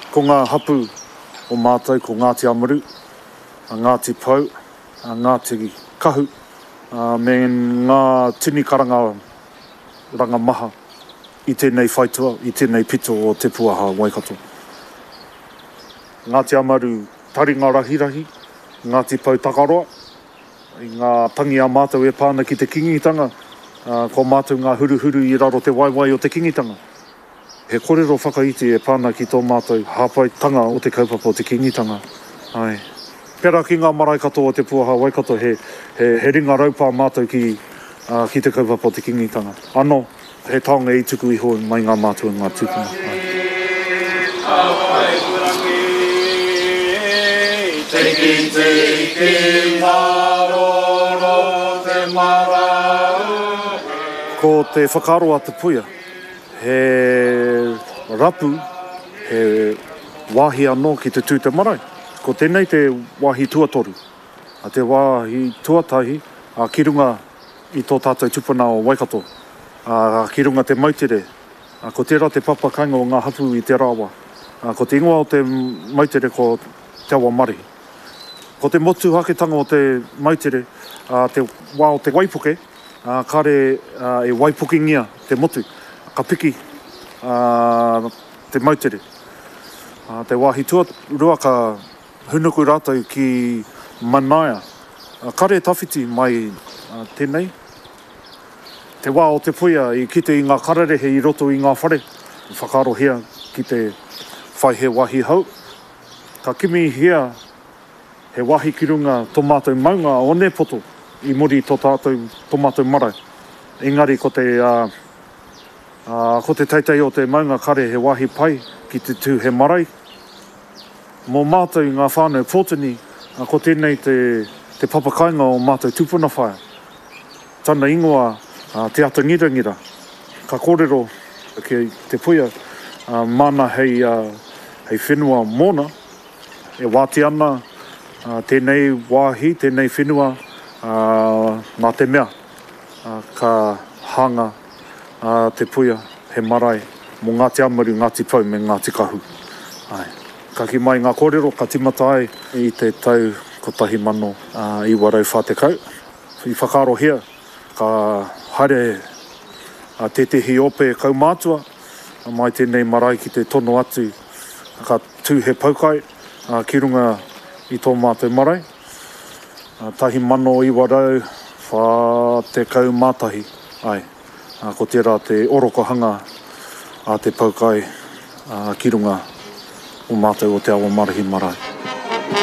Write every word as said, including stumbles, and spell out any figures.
Ko ngā hapu o mātou ko Ngāti Amaru, Ngāti Pou, Ngāti Kahu, me ngā tini karanga ranga maha i tēnei whaitua, i tēnei pito o Te Puaha Waikato. Ngāti Amaru taringa rahirahi, Ngāti Pou takaroa, i ngā tangi a mātou e pāna ki te kingitanga, uh, ko mātou ngā huruhuru i raro te waiwai o te kingitanga. He kōrero whakaiti e pāna ki tō mātou hāpaitanga o te kaupapa o te kingitanga. Ai. Pera ki ngā marae katoa o Te Puaha Waikato, he, he, he ringa raupā mātou ki, uh, ki te kaupapa o te kingitanga. Anō, he taonga i tuku iho mai ngā mātua ngā tūpuna. Tiki, tiki, maroro, te marau. Ko te whakaroa te puia, he rapu, he wāhi anō ki te tū te marae. Ko tēnei te wāhi tuatoru. A te wāhi tuatahi, a ki runga i tō tātou tupuna o Waikato. A ki runga te mautere, a ko tērā te papakainga o ngā hapu i te rawa. A ko te ingoa o te mautere ko te awa marihi. Ko te motu haketanga o te mautere, uh, te wā o te waipuke, uh, kare uh, e waipukingia te motu, ka piki uh, te mautere. Uh, te wāhi tuarua ka hunuku rātou ki Manaia. Uh, kare tawhiti mai uh, tēnei. Te wā o te puia i kite i ngā kararehe i roto i ngā whare. Whakaro hea ki te whai he wahi hau. Ka kimi hea he wahi ki runga tō mātou maunga o ne poto i muri tō tātou tō mātou marae. Engari ko te, uh, uh, ko te teitei o te maunga kare he wahi pai ki te tū he marae. Mō mātou ngā whānau pōtini, uh, ko tēnei te, te papakainga o mātou tūpuna whaia. Tana ingoa uh, te ata ngira-ngira. Ka kōrero ki te puia uh, mana hei, uh, hei whenua mōna, e wāti ana Uh, tēnei wāhi, tēnei whenua, uh, nā te mea, uh, ka hanga uh, te puia, he marae, mō Ngāti Amaru, Ngāti Pou me Ngāti Kahu. Ai. Ka ki mai ngā kōrero, ka timata ai i te tau ko tahi mano uh, i warau whātekau. I whakaro hea, ka haere uh, te tehi ope kaumātua, uh, mai tēnei marae ki te tono atu, ka tū he paukai, uh, ki runga i tō mātou marae. Uh, tahi mano i warau, whā te kau mātahi. Ai, uh, ko tērā te orokohanga a te paukai uh, ki runga o mātou o te awa marahi marae.